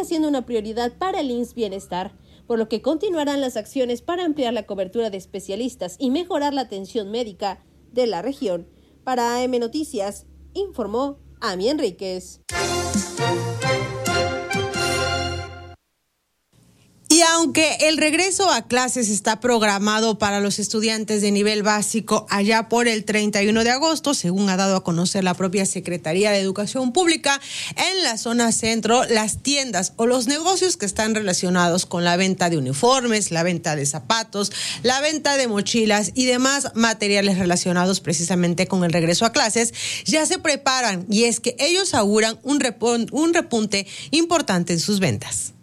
sigue siendo una prioridad para el IMSS Bienestar, por lo que continuarán las acciones para ampliar la cobertura de especialistas y mejorar la atención médica de la región. Para AM Noticias, informó Ami Enríquez. Y aunque el regreso a clases está programado para los estudiantes de nivel básico allá por el 31 de agosto, según ha dado a conocer la propia Secretaría de Educación Pública, en la zona centro, las tiendas o los negocios que están relacionados con la venta de uniformes, la venta de zapatos, la venta de mochilas y demás materiales relacionados precisamente con el regreso a clases, ya se preparan, y es que ellos auguran un repunte importante en sus ventas.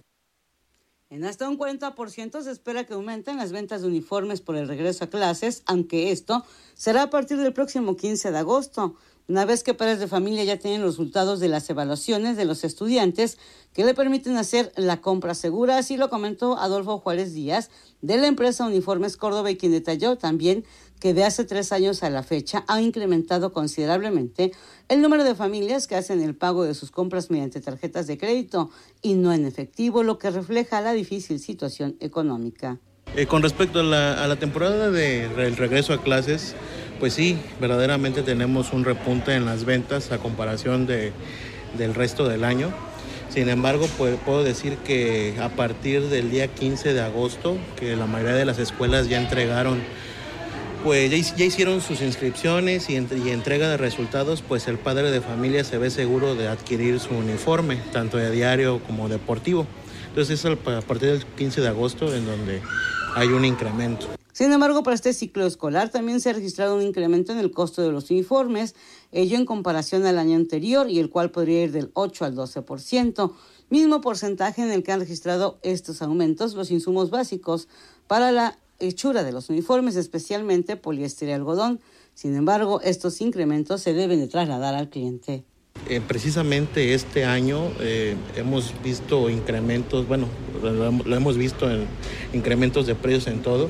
En hasta un 40% se espera que aumenten las ventas de uniformes por el regreso a clases, aunque esto será a partir del próximo 15 de agosto, una vez que padres de familia ya tienen los resultados de las evaluaciones de los estudiantes que le permiten hacer la compra segura. Así lo comentó Adolfo Juárez Díaz de la empresa Uniformes Córdoba, y quien detalló también que de hace 3 años a la fecha ha incrementado considerablemente el número de familias que hacen el pago de sus compras mediante tarjetas de crédito y no en efectivo, lo que refleja la difícil situación económica. Con respecto a la temporada del regreso a clases, pues sí, verdaderamente tenemos un repunte en las ventas a comparación del resto del año. Sin embargo, pues, puedo decir que a partir del día 15 de agosto, que la mayoría de las escuelas ya entregaron, pues ya hicieron sus inscripciones y entrega de resultados, pues el padre de familia se ve seguro de adquirir su uniforme, tanto de diario como deportivo. Entonces es a partir del 15 de agosto en donde hay un incremento. Sin embargo, para este ciclo escolar también se ha registrado un incremento en el costo de los uniformes, ello en comparación al año anterior, y el cual podría ir del 8 al 12%, mismo porcentaje en el que han registrado estos aumentos los insumos básicos para la hechura de los uniformes, especialmente poliéster y algodón. Sin embargo, estos incrementos se deben de trasladar al cliente. Precisamente este año hemos visto incrementos, lo hemos visto en incrementos de precios en todo.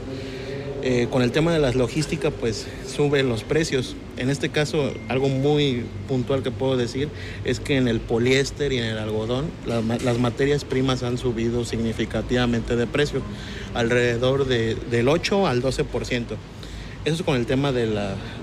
Con el tema de las logísticas, pues suben los precios. En este caso, algo muy puntual que puedo decir es que en el poliéster y en el algodón, las materias primas han subido significativamente de precio, alrededor del 8 al 12%. Eso es con el tema de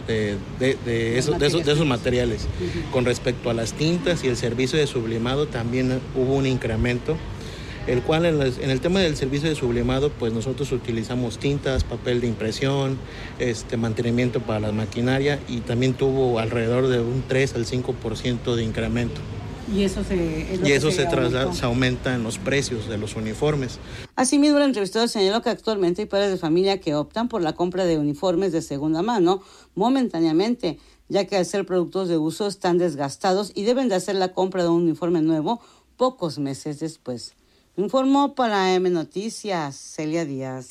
esos materiales. Con respecto a las tintas y el servicio de sublimado, también hubo un incremento, el cual en el tema del servicio de sublimado, pues nosotros utilizamos tintas, papel de impresión, mantenimiento para la maquinaria, y también tuvo alrededor de un 3 al 5% de incremento. Y eso se aumenta en los precios de los uniformes. Asimismo, el entrevistado señaló que actualmente hay padres de familia que optan por la compra de uniformes de segunda mano momentáneamente, ya que al ser productos de uso están desgastados y deben de hacer la compra de un uniforme nuevo pocos meses después. Informó para AM Noticias, Celia Díaz.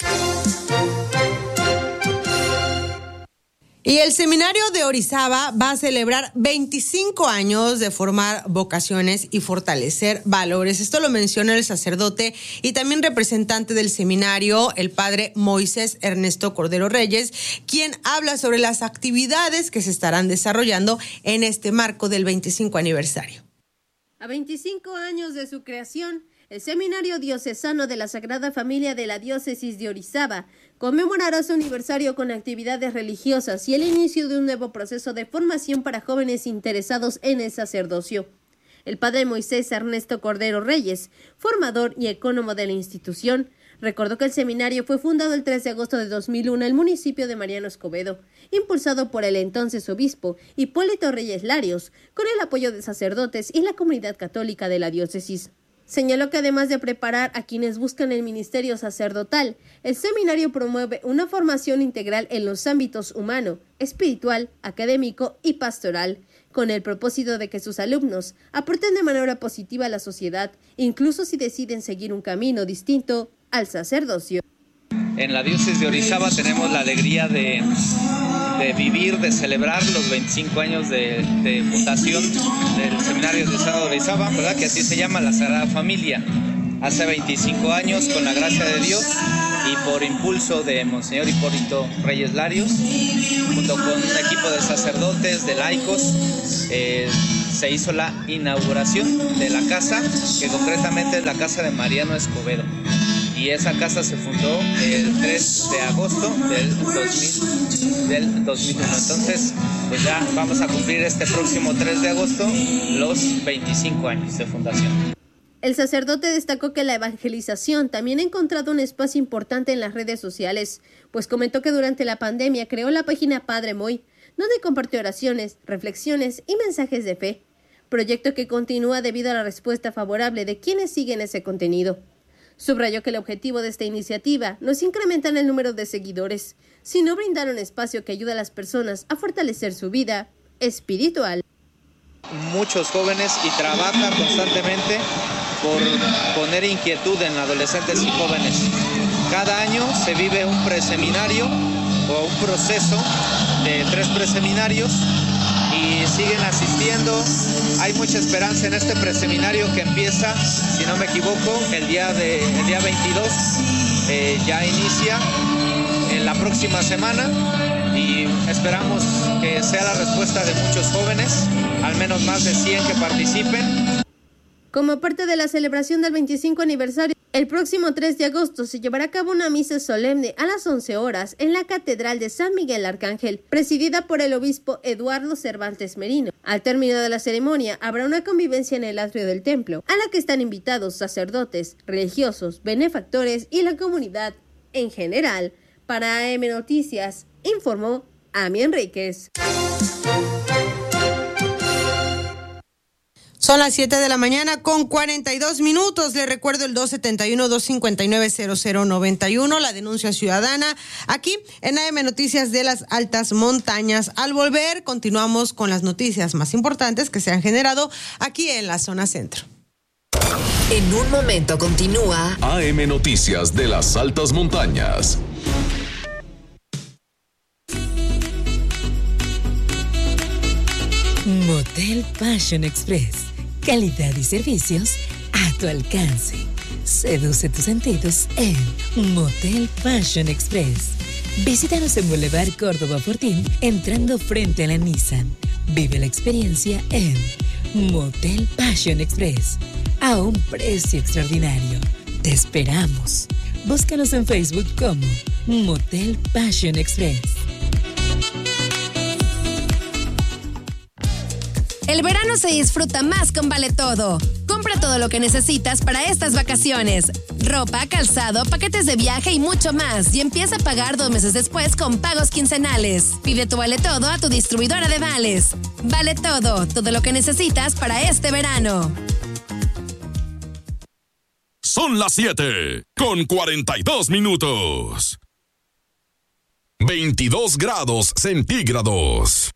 Y el Seminario de Orizaba va a celebrar 25 años de formar vocaciones y fortalecer valores. Esto lo menciona el sacerdote y también representante del seminario, el padre Moisés Ernesto Cordero Reyes, quien habla sobre las actividades que se estarán desarrollando en este marco del 25 aniversario. A 25 años de su creación, el Seminario Diocesano de la Sagrada Familia de la Diócesis de Orizaba conmemorará su aniversario con actividades religiosas y el inicio de un nuevo proceso de formación para jóvenes interesados en el sacerdocio. El padre Moisés Ernesto Cordero Reyes, formador y ecónomo de la institución, recordó que el seminario fue fundado el 3 de agosto de 2001 en el municipio de Mariano Escobedo, impulsado por el entonces obispo Hipólito Reyes Larios, con el apoyo de sacerdotes y la comunidad católica de la diócesis. Señaló que además de preparar a quienes buscan el ministerio sacerdotal, el seminario promueve una formación integral en los ámbitos humano, espiritual, académico y pastoral, con el propósito de que sus alumnos aporten de manera positiva a la sociedad, incluso si deciden seguir un camino distinto al sacerdocio. En la diócesis de Orizaba tenemos la alegría de vivir, de celebrar los 25 años de fundación del Seminario Diocesano de Orizaba, ¿verdad? Que así se llama, la Sagrada Familia. Hace 25 años, con la gracia de Dios y por impulso de Monseñor Hipólito Reyes Larios, junto con un equipo de sacerdotes, de laicos, se hizo la inauguración de la casa, que concretamente es la casa de Mariano Escobedo. Y esa casa se fundó el 3 de agosto del 2001. Entonces, pues ya vamos a cumplir este próximo 3 de agosto los 25 años de fundación. El sacerdote destacó que la evangelización también ha encontrado un espacio importante en las redes sociales, pues comentó que durante la pandemia creó la página Padre Moy, donde compartió oraciones, reflexiones y mensajes de fe, proyecto que continúa debido a la respuesta favorable de quienes siguen ese contenido. Subrayó que el objetivo de esta iniciativa no es incrementar el número de seguidores, sino brindar un espacio que ayude a las personas a fortalecer su vida espiritual. Muchos jóvenes y trabaja constantemente por poner inquietud en adolescentes y jóvenes. Cada año se vive un preseminario o un proceso de 3 preseminarios y siguen asistiendo. Hay mucha esperanza en este preseminario que empieza, si no me equivoco, el día 22, ya inicia en la próxima semana y esperamos que sea la respuesta de muchos jóvenes, al menos más de 100 que participen. Como parte de la celebración del 25 aniversario, el próximo 3 de agosto se llevará a cabo una misa solemne a las 11 horas en la Catedral de San Miguel Arcángel, presidida por el obispo Eduardo Cervantes Merino. Al término de la ceremonia, habrá una convivencia en el atrio del templo, a la que están invitados sacerdotes, religiosos, benefactores y la comunidad en general. Para AM Noticias, informó Ami Enríquez. Son las 7 de la mañana con 42 minutos. Le recuerdo el 271-259-0091, la denuncia ciudadana, aquí en AM Noticias de las Altas Montañas. Al volver, continuamos con las noticias más importantes que se han generado aquí en la zona centro. En un momento continúa AM Noticias de las Altas Montañas. Motel Passion Express. Calidad y servicios a tu alcance. Seduce tus sentidos en Motel Passion Express. Visítanos en Boulevard Córdoba Fortín, entrando frente a la Nissan. Vive la experiencia en Motel Passion Express, a un precio extraordinario. Te esperamos. Búscanos en Facebook como Motel Passion Express. El verano se disfruta más con Vale Todo. Compra todo lo que necesitas para estas vacaciones. Ropa, calzado, paquetes de viaje y mucho más. Y empieza a pagar 2 meses después con pagos quincenales. Pide tu Vale Todo a tu distribuidora de vales. Vale Todo, todo lo que necesitas para este verano. Son las 7 con 42 minutos. 22 grados centígrados.